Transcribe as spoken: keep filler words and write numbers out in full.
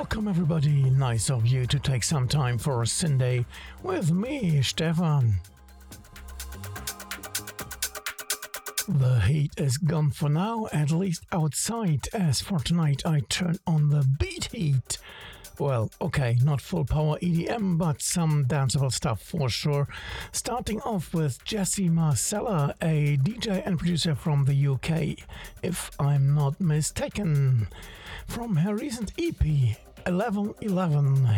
Welcome everybody, nice of you to take some time for a Sunday with me, Stefan. The heat is gone for now, at least outside. As for tonight, I turn on the beat heat. Well, okay, not full power E D M, but some danceable stuff for sure. Starting off with Jessie Marcella, a D J and producer from the U K, if I'm not mistaken. From her recent E P, eleven eleven,